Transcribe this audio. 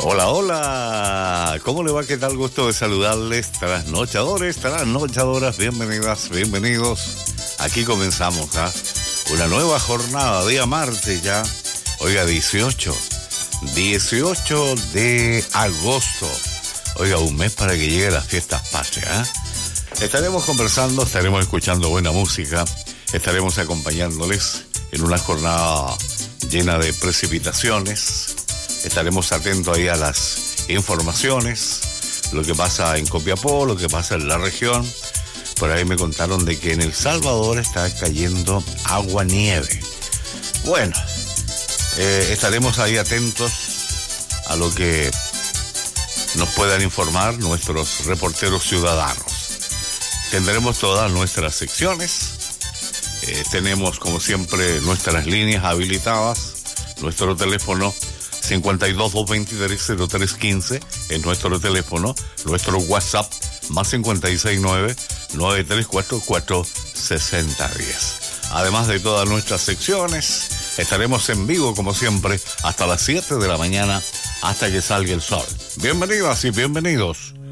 Hola, hola. ¿Cómo le va? ¿Qué tal? Gusto de saludarles, trasnochadores, trasnochadoras. Bienvenidas, bienvenidos. Aquí comenzamos, una nueva jornada, día martes ya. Oiga, 18 de agosto. Oiga, un mes para que llegue las fiestas patrias, Estaremos conversando, estaremos escuchando buena música, estaremos acompañándoles en una jornada llena de precipitaciones. Estaremos atentos ahí a las informaciones, lo que pasa en Copiapó, lo que pasa en la región. Por ahí me contaron de que en El Salvador está cayendo agua-nieve. Bueno, estaremos ahí atentos a lo que nos puedan informar nuestros reporteros ciudadanos. Tendremos todas nuestras secciones. Tenemos, como siempre, nuestras líneas habilitadas. Nuestro teléfono 52-223-0315 es nuestro teléfono. Nuestro WhatsApp más 569-9344-6010. Además de todas nuestras secciones, estaremos en vivo, como siempre, hasta las 7 de la mañana, hasta que salga el sol. Bienvenidas y bienvenidos